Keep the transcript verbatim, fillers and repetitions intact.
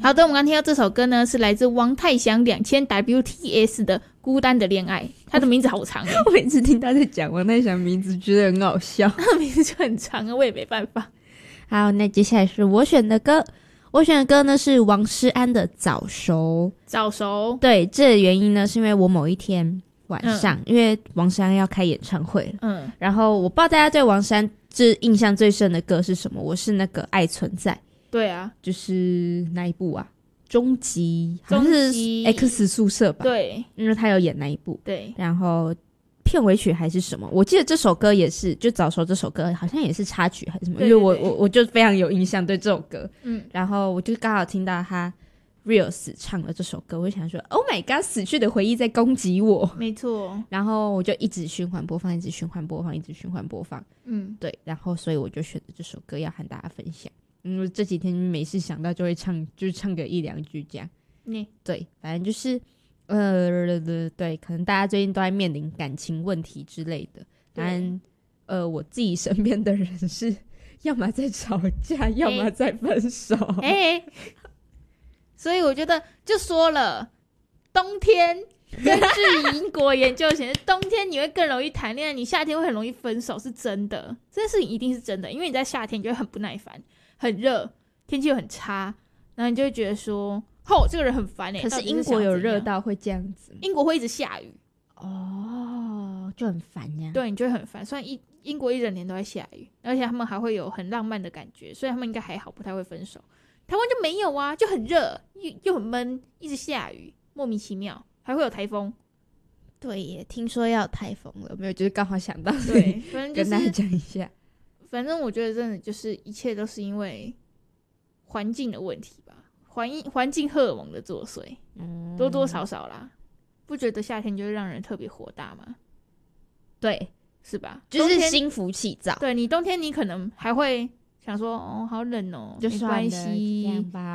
好的，我们刚听到这首歌呢，是来自王泰祥两千 W T S 的《孤单的恋爱》，他的名字好长啊。 我每次听他在讲王泰祥名字，觉得很好笑。 他的名字就很长啊，我也没办法。 好，那接下来是我选的歌。我选的歌呢是王诗安的《早熟》。 早熟， 对，这个原因呢是因为我某一天晚上，嗯、因为王诗安要开演唱会了，嗯，然后我不知道大家对王诗安这印象最深的歌是什么？我是那个《爱存在》。 对啊， 就是那一部啊，终极，好像是 X 宿舍吧？ 对， 因为他有演那一部。 对， 然后片尾曲还是什么？我记得这首歌也是，就早熟这首歌好像也是插曲还是什么？对对对，因为我我我就非常有印象对这首歌。嗯，然后我就刚好听到他 Reels 唱了这首歌，我就想说 ，Oh my god， 死去的回忆在攻击我。 没错。然后我就一直循环播放，一直循环播放，一直循环播放。嗯，对。然后所以我就选择这首歌要和大家分享。嗯，这几天没事想到就会唱，就是唱个一两句这样。嗯，对，反正就是呃，对，可能大家最近都在面临感情问题之类的。反正呃，我自己身边的人是要么在吵架，要么在分手。哎、欸， 所以我觉得就说了，冬天根据英国研究显示，冬天你会更容易谈恋爱，你夏天会很容易分手，是真的。这件事情一定是真的，因为你在夏天你就会很不耐烦。很热，天气又很差，然后你就会觉得说，吼，这个人很烦欸。 可是英国有热到会这样子吗？ 英国会一直下雨哦，就很烦呀。 对，你就会很烦。虽然英英国一整年都在下雨，而且他们还会有很浪漫的感觉，所以他们应该还好，不太会分手。台湾就没有啊，就很热，又又很闷，一直下雨，莫名其妙，还会有台风。 对耶，听说要有台风了，没有，就是刚好想到， 对，反正、就是、 跟大家讲一下。 反正我觉得真的就是一切都是因为环境的问题吧，环环境荷尔蒙的作祟，嗯，多多少少啦。不觉得夏天就会让人特别火大吗？ 对， 是吧？ 就是心浮气躁。 对，你冬天你可能还会想说，哦，好冷哦，就没关系， 这样吧。